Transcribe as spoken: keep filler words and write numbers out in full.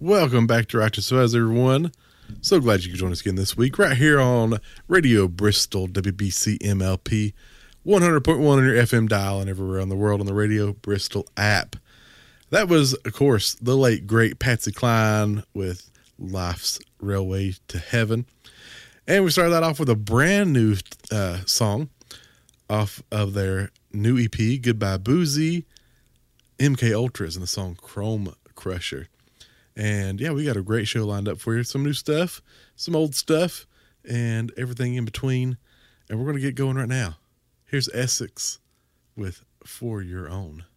Welcome back to Righteous Fuzz, everyone. So glad you could join us again this week, right here on Radio Bristol, W B C M L P, one hundred point one on your F M dial and everywhere in the world on the Radio Bristol app. That was, of course, the late, great Patsy Cline with Life's Railway to Heaven. And we started that off with a brand new uh, song off of their new E P, Goodbye Boozy, M K Ultras, and the song Chrome Crusher. And yeah, we got a great show lined up for you. Some new stuff, some old stuff, and everything in between. And we're going to get going right now. Here's Essex with For Your Own.